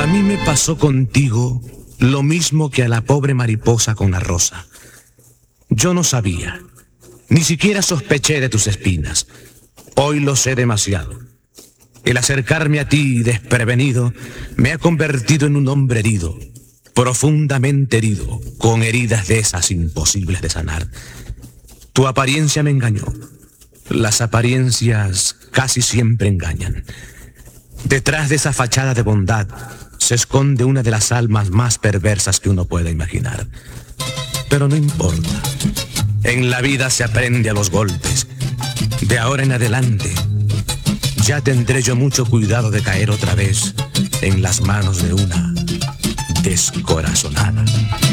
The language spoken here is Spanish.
mí me pasó contigo lo mismo que a la pobre mariposa con la rosa. Yo no sabía, ni siquiera sospeché de tus espinas. Hoy lo sé demasiado. El acercarme a ti desprevenido me ha convertido en un hombre herido, profundamente herido, con heridas de esas imposibles de sanar. Tu apariencia me engañó. Las apariencias casi siempre engañan. Detrás de esa fachada de bondad se esconde una de las almas más perversas que uno pueda imaginar. Pero no importa. En la vida se aprende a los golpes. De ahora en adelante, ya tendré yo mucho cuidado de caer otra vez en las manos de una descorazonada.